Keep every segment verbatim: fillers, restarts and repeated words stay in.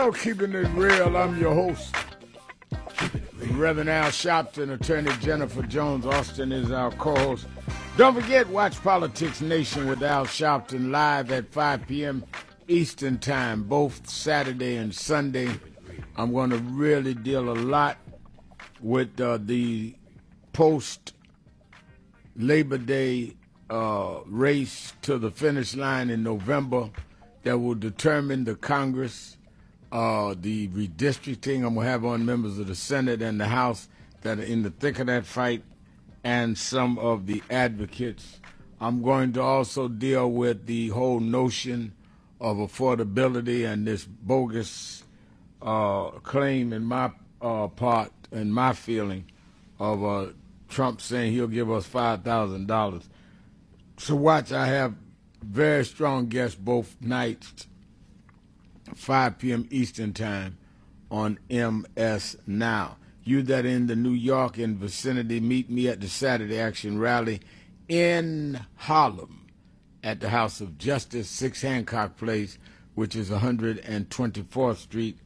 Well, keeping it real, I'm your host, Reverend Al Sharpton. Attorney Jennifer Jones Austin is our co-host. Don't forget, watch Politics Nation with Al Sharpton live at five p.m. Eastern Time, both Saturday and Sunday. I'm going to really deal a lot with uh, the post-Labor Day uh, race to the finish line in November that will determine the Congress, uh, the redistricting. I'm going to have on members of the Senate and the House that are in the thick of that fight, and some of the advocates. I'm going to also deal with the whole notion of affordability and this bogus uh, claim in my uh, part and my feeling of uh, Trump saying he'll give us five thousand dollars. So watch, I have very strong guests both nights, five p.m. Eastern Time on M S Now. You that in the New York and vicinity, meet me at the Saturday Action Rally in Harlem at the House of Justice, six Hancock Place, which is one hundred twenty-fourth Street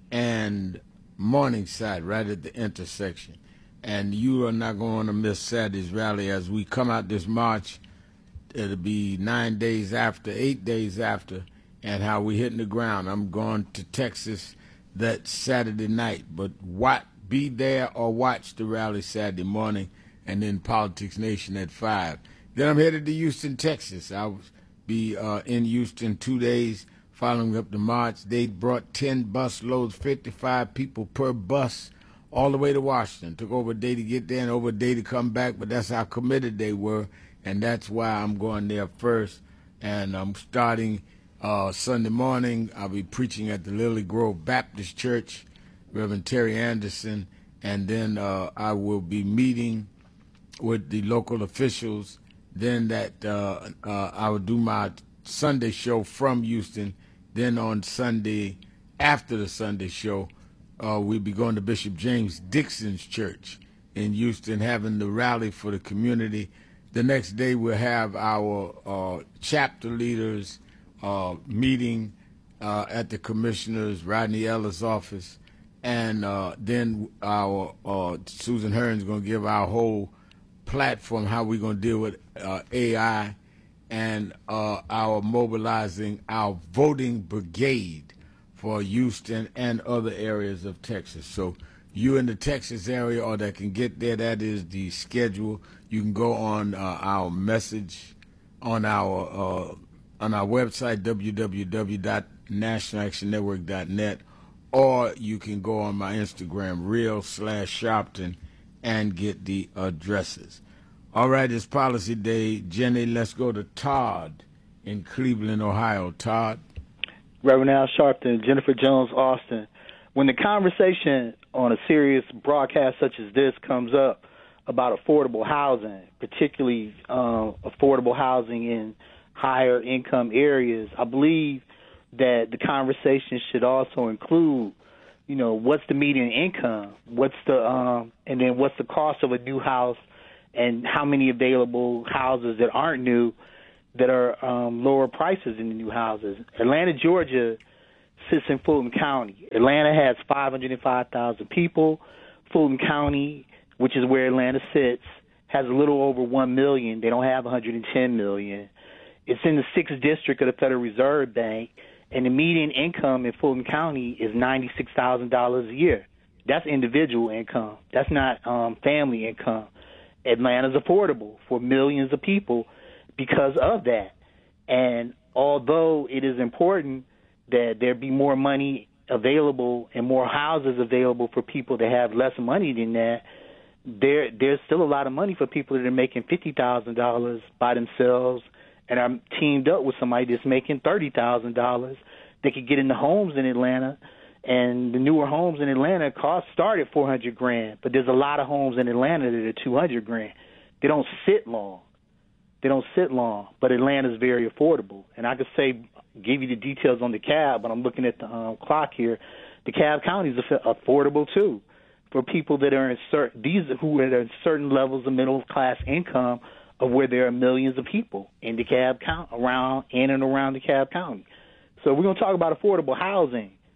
and Morningside, right at the intersection. And you are not going to miss Saturday's rally as we come out this March. It'll be nine days after, eight days after, and how we hitting the ground. I'm going to Texas that Saturday night, but what? Be there or watch the rally Saturday morning, and then Politics Nation at five. Then I'm headed to Houston, Texas. I'll be uh, in Houston two days following up the march. They brought ten bus loads, fifty-five people per bus, all the way to Washington. Took over a day to get there and over a day to come back, but that's how committed they were, and that's why I'm going there first. And I'm starting uh, Sunday morning. I'll be preaching at the Lily Grove Baptist Church, Reverend Terry Anderson, and then uh, I will be meeting with the local officials. Then that uh, uh, I will do my Sunday show from Houston. Then on Sunday, after the Sunday show, uh, we'll be going to Bishop James Dixon's church in Houston, having the rally for the community. The next day we'll have our uh, chapter leaders uh, meeting uh, at the commissioner's Rodney Ellis office. And uh, then our uh, Susan Hearn's going to give our whole platform, how we're going to deal with uh, A I, and uh, our mobilizing our voting brigade for Houston and other areas of Texas. So you in the Texas area or that can get there, that is the schedule. You can go on uh, our message on our uh, on our website, w w w dot national action network dot net. Or you can go on my Instagram, real slash Sharpton, and get the addresses. All right, it's Policy Day. Jenny, let's go to Todd in Cleveland, Ohio. Todd? Reverend Al Sharpton, Jennifer Jones Austin. When the conversation on a serious broadcast such as this comes up about affordable housing, particularly uh, affordable housing in higher income areas, I believe that the conversation should also include, you know, what's the median income, what's the, um, and then what's the cost of a new house, and how many available houses that aren't new that are um, lower prices in the new houses. Atlanta, Georgia, sits in Fulton County. Atlanta has five hundred five thousand people. Fulton County, which is where Atlanta sits, has a little over one million. They don't have one hundred ten million. It's in the sixth district of the Federal Reserve Bank. And the median income in Fulton County is ninety-six thousand dollars a year. That's individual income. That's not um, family income. Atlanta's affordable for millions of people because of that. And although it is important that there be more money available and more houses available for people that have less money than that, there there's still a lot of money for people that are making fifty thousand dollars by themselves and I'm teamed up with somebody that's making thirty thousand dollars. They could get into homes in Atlanta, and the newer homes in Atlanta cost start at four hundred grand, but there's a lot of homes in Atlanta that are two hundred grand. They don't sit long. They don't sit long, but Atlanta's very affordable. And I could say, give you the details on DeKalb, but I'm looking at the um, clock here. DeKalb County is affordable too for people that are in certain, these who are in certain levels of middle class income, of where there are millions of people in DeKalb County, around in and around DeKalb County. So we're going to talk about affordable housing,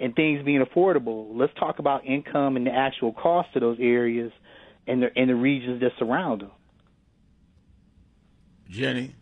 and things being affordable, let's talk about income and the actual cost of those areas and the and the regions that surround them. Jenny?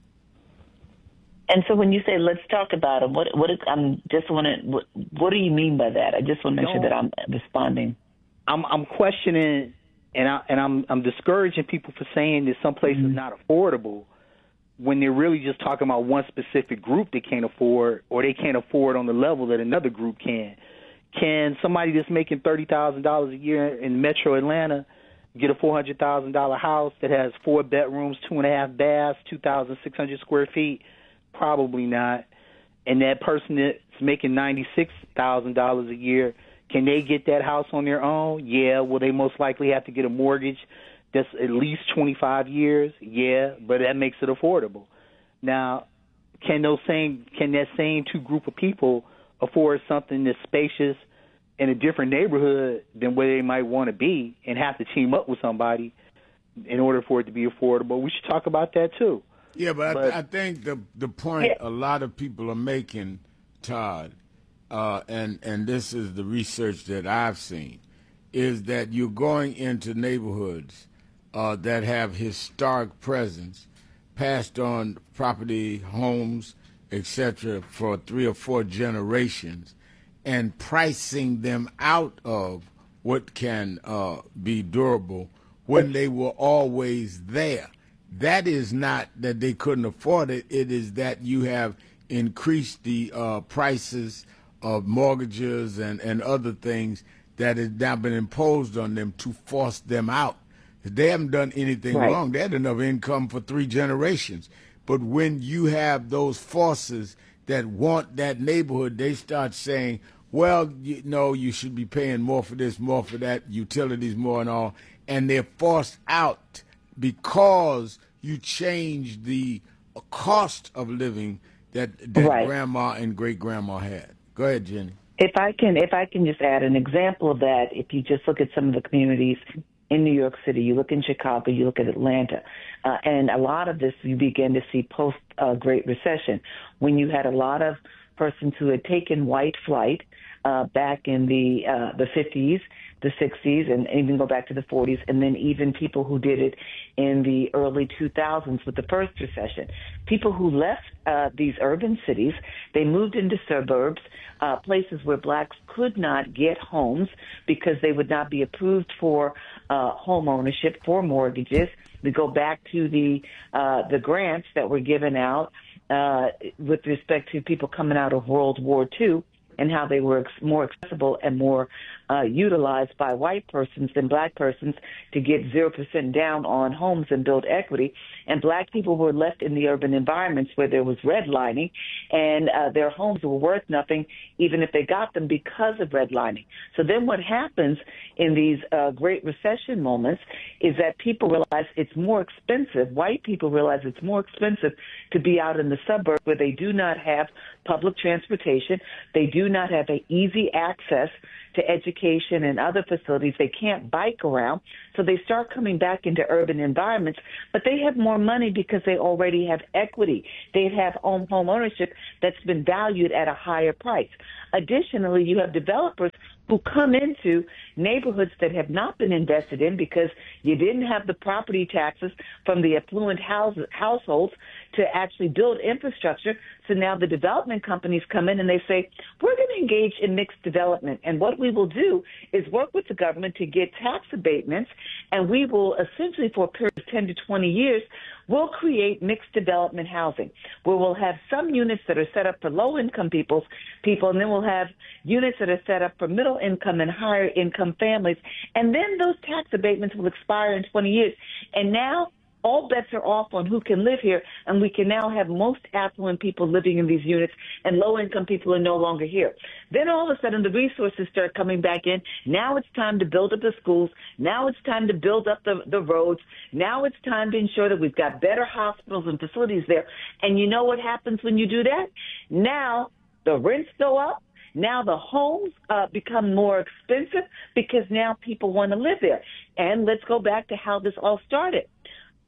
And so when you say let's talk about them, what what I'm just want to what, what do you mean by that? I just want to make no, sure that I'm responding. I'm I'm questioning, and I and I'm I'm discouraging people for saying that some place mm-hmm. is not affordable when they're really just talking about one specific group they can't afford, or they can't afford on the level that another group can. Can somebody that's making thirty thousand dollars a year in Metro Atlanta get a four hundred thousand dollar house that has four bedrooms, two and a half baths, two thousand six hundred square feet? Probably not. And that person that's making ninety-six thousand dollars a year, can they get that house on their own? Yeah. Will they most likely have to get a mortgage that's at least twenty-five years? Yeah, but that makes it affordable. Now, can those same can that same two group of people afford something that's spacious in a different neighborhood than where they might want to be and have to team up with somebody in order for it to be affordable? We should talk about that too. Yeah, but, but I, th- I think the the point yeah. a lot of people are making, Todd, uh, and and this is the research that I've seen, is that you're going into neighborhoods uh, that have historic presence, passed on property, homes, et cetera, for three or four generations, and pricing them out of what can uh, be durable when they were always there. That is not that they couldn't afford it. It is that you have increased the uh, prices of mortgages and, and other things that has now been imposed on them to force them out. They haven't done anything right. wrong. They had enough income for three generations. But when you have those forces that want that neighborhood, they start saying, well, you know, you should be paying more for this, more for that, utilities more and all. And they're forced out because you change the cost of living that that right. grandma and great grandma had. Go ahead, Jenny. If I can, if I can just add an example of that, if you just look at some of the communities in New York City, you look in Chicago, you look at Atlanta, uh, and a lot of this you begin to see post uh, Great Recession, when you had a lot of persons who had taken white flight uh, back in the uh, the fifties. The sixties, and even go back to the forties, and then even people who did it in the early two thousands with the first recession. People who left uh, these urban cities, they moved into suburbs, uh, places where blacks could not get homes because they would not be approved for uh, home ownership, for mortgages. We go back to the uh, the grants that were given out uh, with respect to people coming out of World War Two, and how they were ex- more accessible and more uh, utilized by white persons than black persons to get zero percent down on homes and build equity. And black people were left in the urban environments where there was redlining, and uh, their homes were worth nothing even if they got them because of redlining. So then what happens in these uh, Great Recession moments is that people realize it's more expensive. White people realize it's more expensive to be out in the suburbs where they do not have public transportation. They do not have a easy access to education and other facilities. They can't bike around, so they start coming back into urban environments, but they have more money because they already have equity. They have home, home ownership that's been valued at a higher price. Additionally, you have developers who come into neighborhoods that have not been invested in because you didn't have the property taxes from the affluent house, households to actually build infrastructure. So now the development companies come in and they say, we're going to engage in mixed development. And what we will do is work with the government to get tax abatements, and we will essentially, for a period of ten to twenty years, we'll create mixed development housing where we'll have some units that are set up for low-income people's people, and then we'll have units that are set up for middle-income and higher-income families. And then those tax abatements will expire in twenty years. And now all bets are off on who can live here, and we can now have most affluent people living in these units, and low-income people are no longer here. Then all of a sudden the resources start coming back in. Now it's time to build up the schools. Now it's time to build up the, the roads. Now it's time to ensure that we've got better hospitals and facilities there. And you know what happens when you do that? Now the rents go up. Now the homes uh, become more expensive because now people want to live there. And let's go back to how this all started.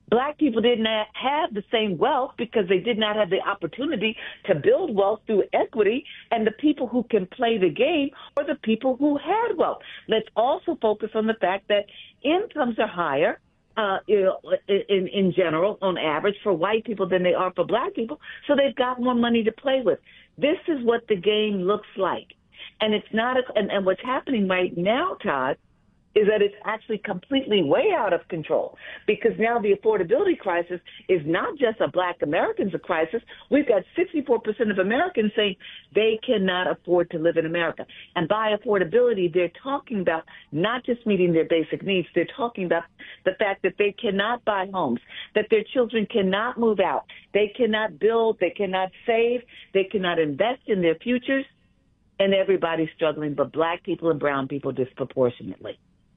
Black people did not have the same wealth because they did not have the opportunity to build wealth through equity, and the people who can play the game are the people who had wealth. Let's also focus on the fact that incomes are higher uh, you know, in, in general, on average, for white people than they are for black people, so they've got more money to play with. This is what the game looks like. And it's not, a, and, and what's happening right now, Todd, is that it's actually completely way out of control, because now the affordability crisis is not just a black Americans crisis. We've got sixty-four percent of Americans saying they cannot afford to live in America. And by affordability, they're talking about not just meeting their basic needs. They're talking about the fact that they cannot buy homes, that their children cannot move out. They cannot build. They cannot save. They cannot invest in their futures. And everybody's struggling, but black people and brown people disproportionately.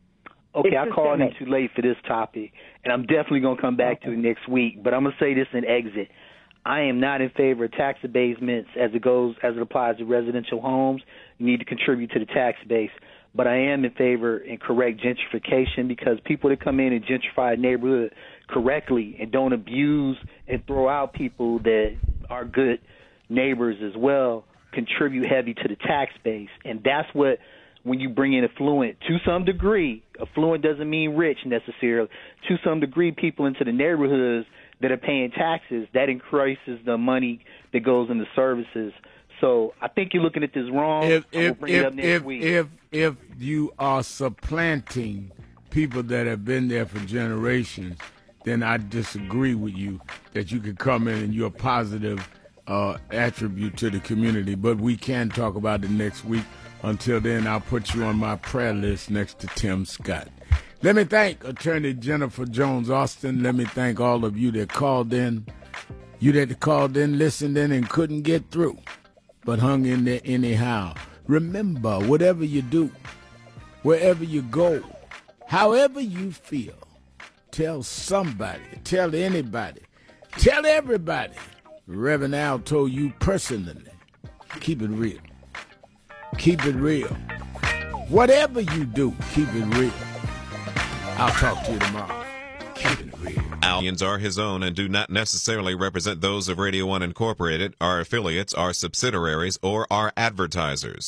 Okay, I called in too late for this topic, and I'm definitely going to come back to it next week. But I'm going to say this in exit. I am not in favor of tax abatements as it goes, as it applies to residential homes. You need to contribute to the tax base. But I am in favor in correct gentrification, because people that come in and gentrify a neighborhood correctly and don't abuse and throw out people that are good neighbors as well contribute heavy to the tax base. And that's what, when you bring in affluent, to some degree, affluent doesn't mean rich necessarily, to some degree, people into the neighborhoods that are paying taxes, that increases the money that goes into services. So I think you're looking at this wrong. If we'll if bring it if up next if, week. if if you are supplanting people that have been there for generations, then I disagree with you that you could come in and you're a positive uh, attribute to the community. But we can talk about it next week. Until then, I'll put you on my prayer list next to Tim Scott. Let me thank Attorney Jennifer Jones Austin. Let me thank all of you that called in. You that called in, listened in, and couldn't get through, but hung in there anyhow. Remember, whatever you do, wherever you go, however you feel, tell somebody, tell anybody, tell everybody. Reverend Al told you personally, keep it real. Keep it real. Whatever you do, keep it real. I'll talk to you tomorrow. Keep it real. Aliens are his own and do not necessarily represent those of Radio One Incorporated, our affiliates, our subsidiaries, or our advertisers.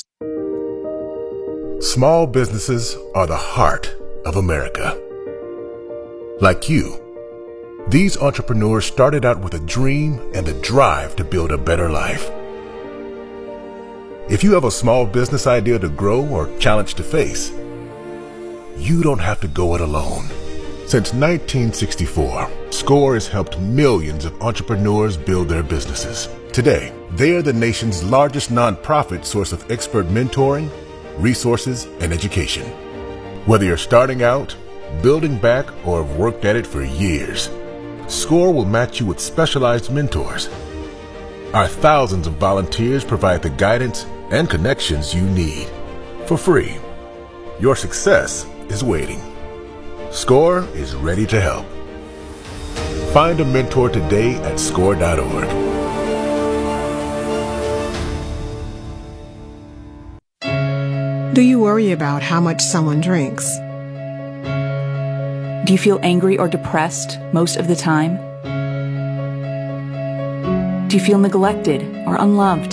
Small businesses are the heart of America. Like you, these entrepreneurs started out with a dream and a drive to build a better life. If you have a small business idea to grow or challenge to face, you don't have to go it alone. Since nineteen sixty-four, SCORE has helped millions of entrepreneurs build their businesses. Today, they are the nation's largest nonprofit source of expert mentoring, resources, and education. Whether you're starting out, building back, or have worked at it for years, SCORE will match you with specialized mentors. Our thousands of volunteers provide the guidance and connections you need for free. Your success is waiting. SCORE is ready to help. Find a mentor today at score dot org. Do you worry about how much someone drinks? Do you feel angry or depressed most of the time? Do you feel neglected or unloved?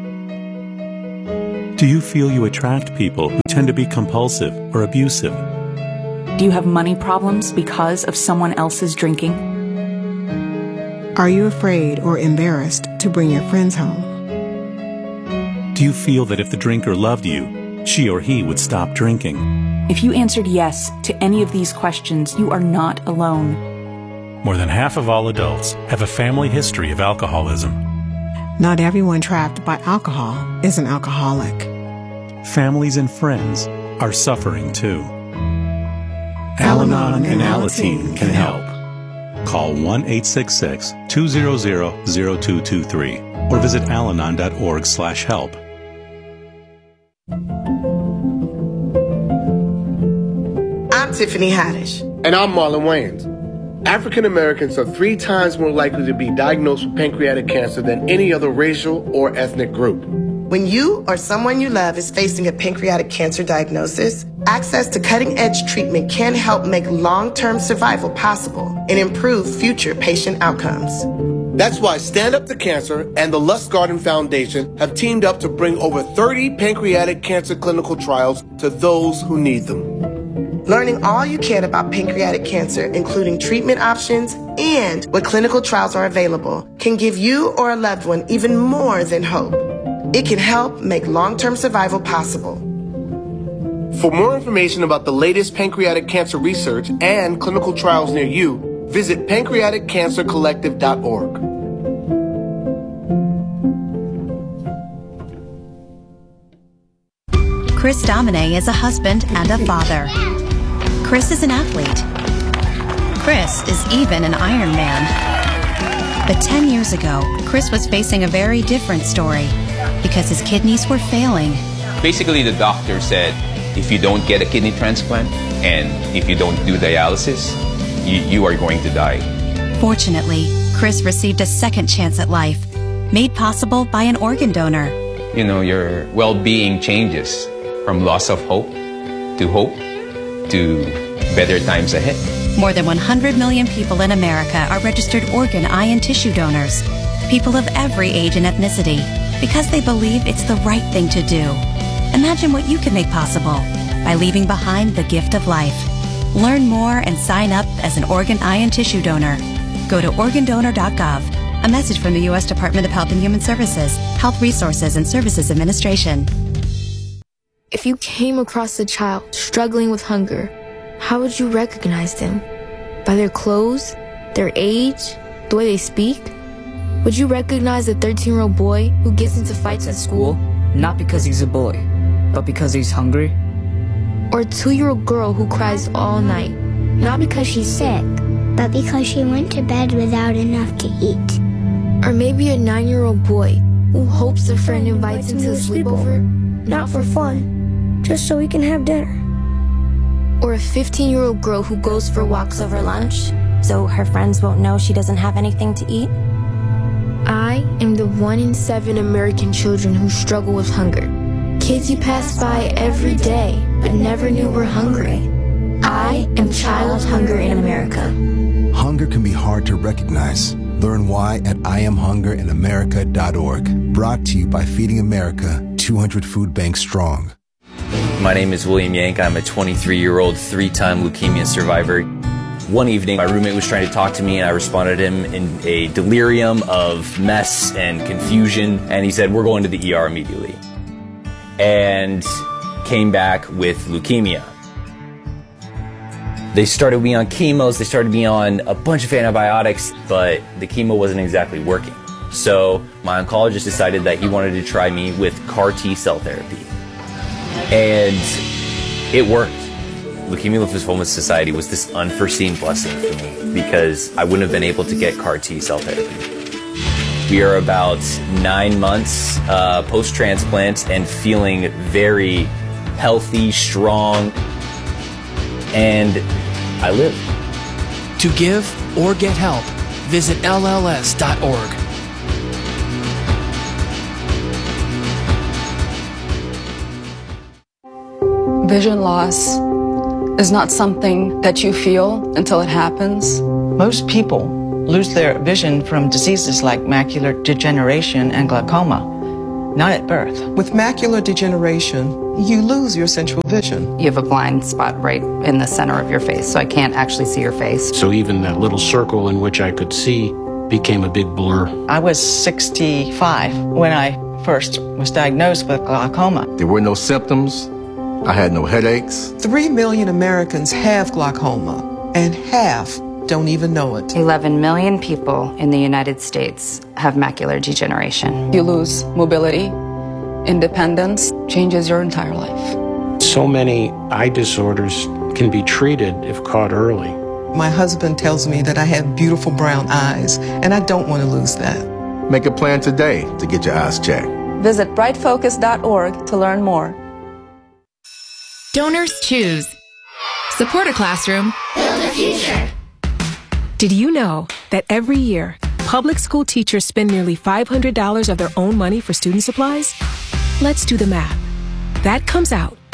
Do you feel you attract people who tend to be compulsive or abusive? Do you have money problems because of someone else's drinking? Are you afraid or embarrassed to bring your friends home? Do you feel that if the drinker loved you, she or he would stop drinking? If you answered yes to any of these questions, you are not alone. More than half of all adults have a family history of alcoholism. Not everyone trapped by alcohol is an alcoholic. Families and friends are suffering too. Al-Anon and Alateen can help. Call one eight six six, two zero zero, zero two two three or visit alanon dot org slash help. I'm Tiffany Haddish. And I'm Marlon Wayans. African Americans are three times more likely to be diagnosed with pancreatic cancer than any other racial or ethnic group. When you or someone you love is facing a pancreatic cancer diagnosis, Access to cutting-edge treatment can help make long-term survival possible and improve future patient outcomes. That's why Stand Up to Cancer and the Lustgarten Foundation have teamed up to bring over thirty pancreatic cancer clinical trials to those who need them. Learning all you can about pancreatic cancer, including treatment options and what clinical trials are available, can give you or a loved one even more than hope. It can help make long-term survival possible. For more information about the latest pancreatic cancer research and clinical trials near you, visit pancreatic cancer collective dot org. Chris Domine is a husband and a father. Chris is an athlete. Chris is even an Iron Man. But ten years ago, Chris was facing a very different story because his kidneys were failing. Basically, the doctor said, if you don't get a kidney transplant and if you don't do dialysis, you, you are going to die. Fortunately, Chris received a second chance at life, made possible by an organ donor. You know, your well-being changes from loss of hope to hope to better times ahead. More than one hundred million people in America are registered organ, eye, and tissue donors. People of every age and ethnicity, because they believe it's the right thing to do. Imagine what you can make possible by leaving behind the gift of life. Learn more and sign up as an organ, eye, and tissue donor. Go to organ donor dot gov. A message from the U S Department of Health and Human Services, Health Resources and Services Administration. If you came across a child struggling with hunger, how would you recognize them? By their clothes, their age, the way they speak? Would you recognize a thirteen-year-old boy who gets into fights at school? Not because he's a boy, but because he's hungry? Or a two-year-old girl who cries all night? Not because she's sick, but because she went to bed without enough to eat. Or maybe a nine-year-old boy who hopes a friend invites him to a sleepover? Not for fun, just so we can have dinner. Or a fifteen-year-old girl who goes for walks over lunch, so her friends won't know she doesn't have anything to eat? I am the one in seven American children who struggle with hunger. Kids you pass by every day, but never knew were hungry. I am Child Hunger in America. Hunger can be hard to recognize. Learn why at I am hunger in america dot org. Brought to you by Feeding America, two hundred Food Banks Strong. My name is William Yank. I'm a twenty-three-year-old three-time leukemia survivor. One evening, my roommate was trying to talk to me, and I responded to him in a delirium of mess and confusion, and he said, we're going to the E R immediately. And came back with leukemia. They started me on chemos, they started me on a bunch of antibiotics, but the chemo wasn't exactly working. So my oncologist decided that he wanted to try me with C A R T cell therapy. And it worked. Leukemia Lymphoma Society was this unforeseen blessing for me because I wouldn't have been able to get C A R T cell therapy. We are about nine months uh, post-transplant and feeling very healthy, strong, and I live. To give or get help, visit L L S dot org. Vision loss is not something that you feel until it happens. Most people lose their vision from diseases like macular degeneration and glaucoma, not at birth. With macular degeneration, you lose your central vision. You have a blind spot right in the center of your face, so I can't actually see your face. So even that little circle in which I could see became a big blur. I was sixty-five when I first was diagnosed with glaucoma. There were no symptoms. I had no headaches. Three million Americans have glaucoma, and half don't even know it. eleven million people in the United States have macular degeneration. You lose mobility, independence, changes your entire life. So many eye disorders can be treated if caught early. My husband tells me that I have beautiful brown eyes, and I don't want to lose that. Make a plan today to get your eyes checked. Visit bright focus dot org to learn more. Donors choose. Support a classroom. Build a future. Did you know that every year, public school teachers spend nearly five hundred dollars of their own money for student supplies? Let's do the math. That comes out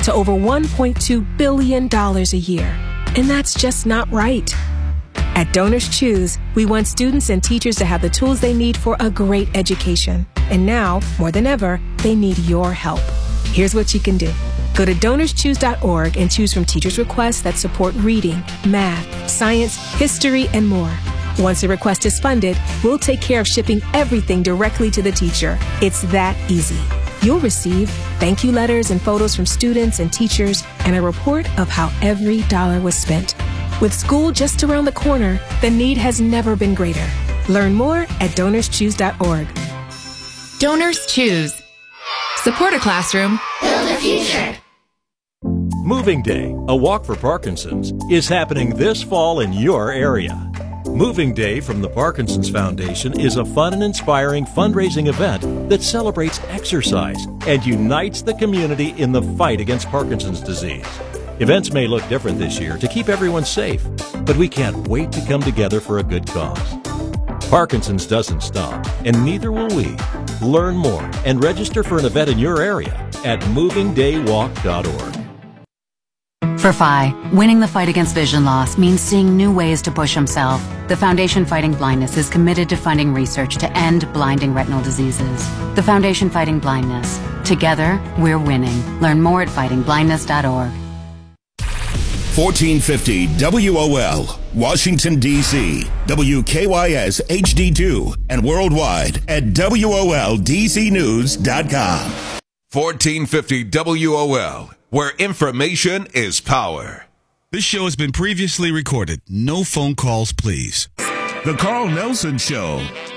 to over one point two billion dollars a year. And that's just not right. At Donors Choose, we want students and teachers to have the tools they need for a great education. And now, more than ever, they need your help. Here's what you can do. Go to donors choose dot org and choose from teachers' requests that support reading, math, science, history, and more. Once a request is funded, we'll take care of shipping everything directly to the teacher. It's that easy. You'll receive thank you letters and photos from students and teachers and a report of how every dollar was spent. With school just around the corner, the need has never been greater. Learn more at donors choose dot org. Donors Choose. Support a classroom. Build a future. Moving Day, a walk for Parkinson's, is happening this fall in your area. Moving Day from the Parkinson's Foundation is a fun and inspiring fundraising event that celebrates exercise and unites the community in the fight against Parkinson's disease. Events may look different this year to keep everyone safe, but we can't wait to come together for a good cause. Parkinson's doesn't stop, and neither will we. Learn more and register for an event in your area at moving day walk dot org. For F I, winning the fight against vision loss means seeing new ways to push himself. The Foundation Fighting Blindness is committed to funding research to end blinding retinal diseases. The Foundation Fighting Blindness. Together, we're winning. Learn more at fighting blindness dot org. fourteen fifty W O L, Washington, D C, W K Y S H D two, and worldwide at W O L D C news dot com. fourteen fifty W O L, where information is power. This show has been previously recorded. No phone calls, please. The Carl Nelson Show.